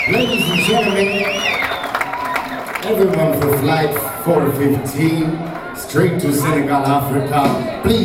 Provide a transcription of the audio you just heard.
Ladies and gentlemen, everyone for flight 415, straight to Senegal, Africa, please.